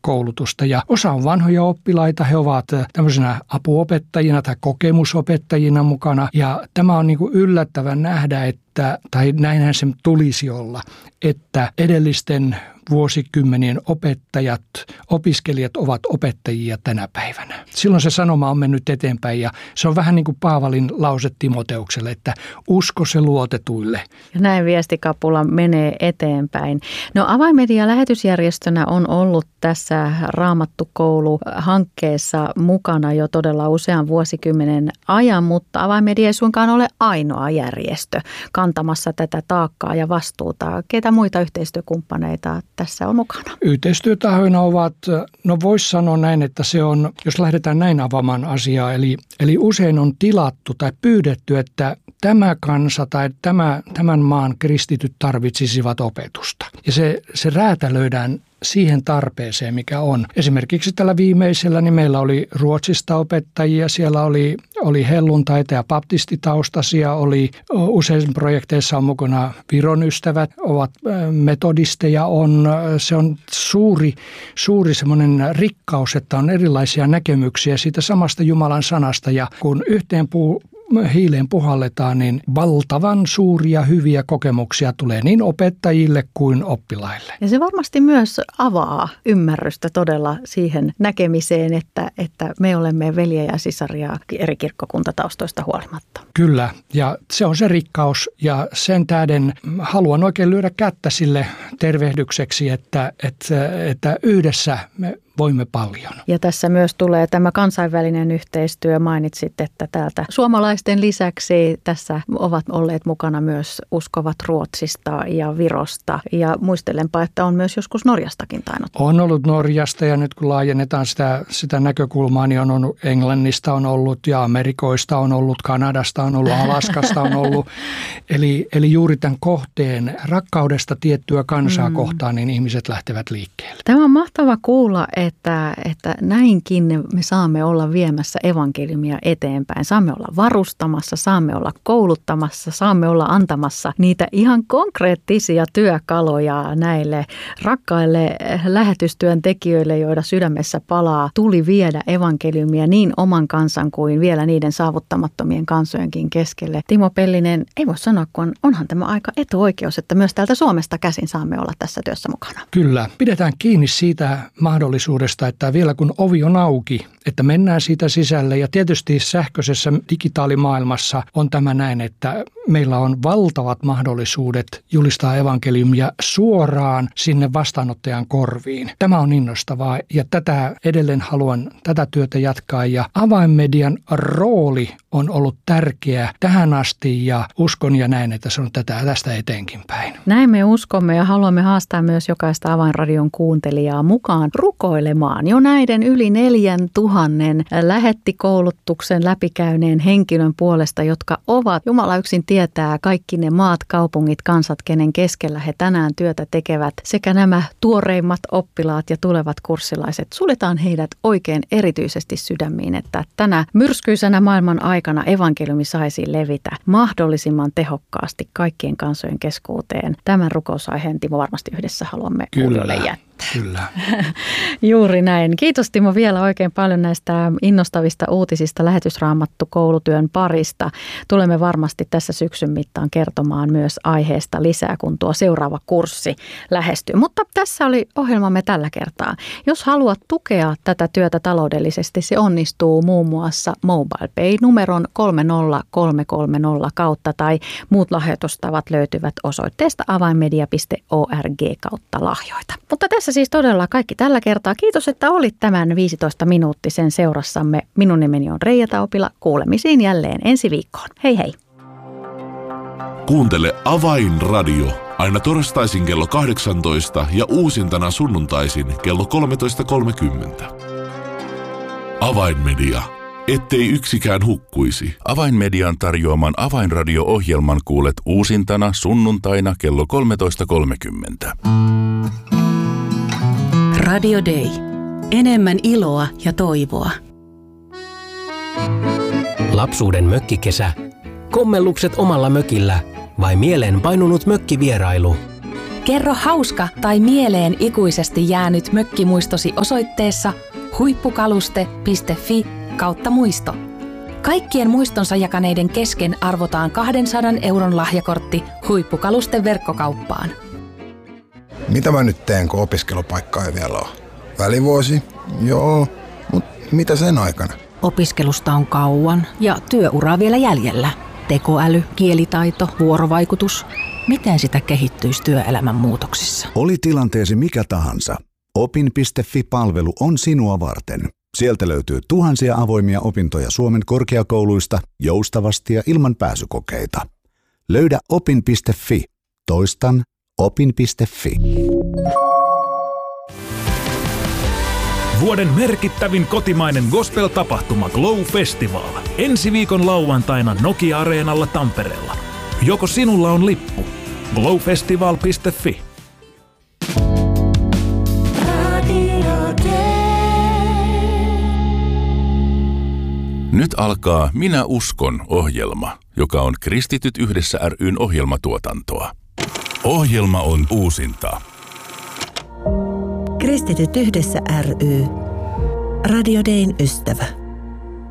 koulutusta. Ja osa on vanhoja oppilaita, he ovat tämmöisenä apuopettajina tai kokemusopettajina mukana. Ja tämä on niin kuin yllättävän nähdä, tai näinhän se tulisi olla, että edellisten vuosikymmenien opiskelijat ovat opettajia tänä päivänä. Silloin se sanoma on mennyt eteenpäin ja se on vähän niin kuin Paavalin lause Timoteukselle, että usko se luotetuille. Ja näin viestikapula menee eteenpäin. No Avainmedia lähetysjärjestönä on ollut tässä Raamattukoulu-hankkeessa mukana jo todella usean vuosikymmenen ajan, mutta Avainmedia ei suinkaan ole ainoa järjestö kantamassa tätä taakkaa ja vastuuta. Keitä muita yhteistyökumppaneita tässä on mukana? Yhteistyötahoina ovat, no voisi sanoa näin, että se on, jos lähdetään näin avaamaan asiaa, eli usein on tilattu tai pyydetty, että tämä kansa tai tämän maan kristityt tarvitsisivat opetusta. Ja se räätälöidään siihen tarpeeseen, mikä on. Esimerkiksi tällä viimeisellä niin meillä oli Ruotsista opettajia, siellä oli helluntaita ja baptistitaustaisia, oli usein projekteissa on mukana Viron ystävät, ovat metodisteja, se on suuri semmoinen rikkaus, että on erilaisia näkemyksiä siitä samasta Jumalan sanasta ja kun yhteen hiileen puhalletaan, niin valtavan suuria hyviä kokemuksia tulee niin opettajille kuin oppilaille. Ja se varmasti myös avaa ymmärrystä todella siihen näkemiseen, että me olemme veljiä ja sisaria eri kirkkokuntataustoista huolimatta. Kyllä, ja se on se rikkaus ja sen tähden haluan oikein lyödä kättä sille tervehdykseksi, että yhdessä me voimme paljon. Ja tässä myös tulee tämä kansainvälinen yhteistyö. Mainitsit, että täältä suomalaisten lisäksi tässä ovat olleet mukana myös uskovat Ruotsista ja Virosta. Ja muistelenpa, että on myös joskus Norjastakin tainnut. On ollut Norjasta ja nyt kun laajennetaan sitä näkökulmaa, niin on ollut Englannista on ollut ja Amerikoista on ollut, Kanadasta on ollut, Alaskasta on ollut. Eli juuri tämän kohteen rakkaudesta tiettyä kansaa kohtaan, niin ihmiset lähtevät liikkeelle. Tämä on mahtava kuulla, että näinkin me saamme olla viemässä evankeliumia eteenpäin. Saamme olla varustamassa, saamme olla kouluttamassa, saamme olla antamassa niitä ihan konkreettisia työkaluja näille rakkaille lähetystyöntekijöille, joida sydämessä palaa. Tuli viedä evankeliumia niin oman kansan kuin vielä niiden saavuttamattomien kansojenkin keskelle. Timo Pellinen, ei voi sanoa, kun onhan tämä aika etuoikeus, että myös täältä Suomesta käsin saamme olla tässä työssä mukana. Kyllä, pidetään kiinni siitä mahdollisuudesta, että vielä kun ovi on auki, että mennään siitä sisälle ja tietysti sähköisessä digitaalimaailmassa on tämä näin, että meillä on valtavat mahdollisuudet julistaa evankeliumia suoraan sinne vastaanottajan korviin. Tämä on innostavaa ja edelleen haluan tätä työtä jatkaa ja Avainmedian rooli on ollut tärkeä tähän asti ja uskon ja näin, että se on tästä eteenkin päin. Näin me uskomme ja haluamme haastaa myös jokaista Avainradion kuuntelijaa mukaan rukoilemaan jo näiden yli 4000 lähettikoulutuksen läpikäyneen henkilön puolesta, jotka ovat, Jumala yksin tietää, kaikki ne maat, kaupungit, kansat, kenen keskellä he tänään työtä tekevät, sekä nämä tuoreimmat oppilaat ja tulevat kurssilaiset. Suljetaan heidät oikein erityisesti sydämiin, että tänä myrskyisenä maailman aikana evankeliumi saisi levitä mahdollisimman tehokkaasti kaikkien kansojen keskuuteen. Tämän rukousaiheen, Timo, varmasti yhdessä haluamme kuulijoille jättää. Kyllä. Juuri näin. Kiitos, Timo, vielä oikein paljon näistä innostavista uutisista lähetysraamattukoulutyön parista. Tulemme varmasti tässä syksyn mittaan kertomaan myös aiheesta lisää, kun tuo seuraava kurssi lähestyy. Mutta tässä oli ohjelmamme tällä kertaa. Jos haluat tukea tätä työtä taloudellisesti, se onnistuu muun muassa MobilePay-numeron 30330 kautta tai muut lahjoitustavat löytyvät osoitteesta avainmedia.org/lahjoita. Mutta tässä siis todella kaikki tällä kertaa. Kiitos, että olit tämän 15-minuuttisen seurassamme. Minun nimeni on Reija Taupila. Kuulemisiin jälleen ensi viikkoon. Hei hei! Kuuntele Avainradio aina torstaisin kello 18 ja uusintana sunnuntaisin kello 13.30. Avainmedia. Ettei yksikään hukkuisi. Avainmedian tarjoaman Avainradio-ohjelman kuulet uusintana sunnuntaina kello 13.30. Radio Day. Enemmän iloa ja toivoa. Lapsuuden mökkikesä, kommellukset omalla mökillä vai mieleen painunut mökkivierailu. Kerro hauska tai mieleen ikuisesti jäänyt mökkimuistosi osoitteessa huippukaluste.fi/muisto. Kaikkien muistonsa jakaneiden kesken arvotaan 200 € lahjakortti Huippukalusten verkkokauppaan. Mitä mä nyt teen, kun opiskelupaikkaa ei vielä ole? Välivuosi? Joo, mutta mitä sen aikana? Opiskelusta on kauan ja työuraa vielä jäljellä. Tekoäly, kielitaito, vuorovaikutus. Miten sitä kehittyisi työelämän muutoksissa? Oli tilanteesi mikä tahansa. Opin.fi-palvelu on sinua varten. Sieltä löytyy tuhansia avoimia opintoja Suomen korkeakouluista joustavasti ja ilman pääsykokeita. Löydä opin.fi. Toistan opin.fi. Vuoden merkittävin kotimainen gospel-tapahtuma Glow Festival. Ensi viikon lauantaina Nokia-areenalla Tampereella. Joko sinulla on lippu? glowfestival.fi. Nyt alkaa Minä uskon -ohjelma, joka on Kristityt yhdessä ry:n ohjelmatuotantoa. Ohjelma on uusinta. Kristityt yhdessä ry. Radio Dayn ystävä.